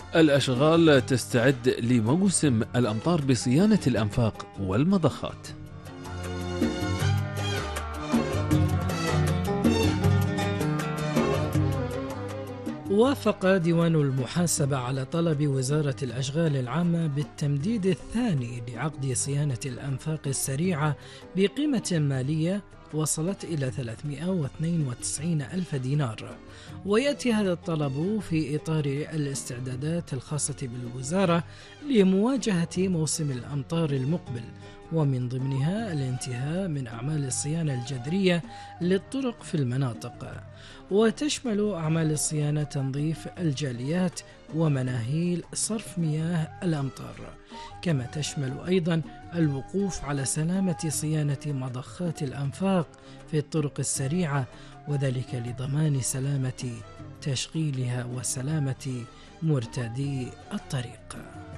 الأشغال تستعد لموسم الأمطار بصيانة الأنفاق والمضخات. وافق ديوان المحاسبة على طلب وزارة الأشغال العامة بالتمديد الثاني لعقد صيانة الأنفاق السريعة بقيمة مالية وصلت إلى 392 ألف دينار. ويأتي هذا الطلب في إطار الاستعدادات الخاصة بالوزارة لمواجهة موسم الأمطار المقبل، ومن ضمنها الانتهاء من أعمال الصيانة الجذرية للطرق في المناطق، وتشمل أعمال الصيانة تنظيف الجاليات ومناهيل صرف مياه الأمطار، كما تشمل أيضا الوقوف على سلامة صيانة مضخات الأنفاق في الطرق السريعة، وذلك لضمان سلامة تشغيلها وسلامة مرتادي الطريق.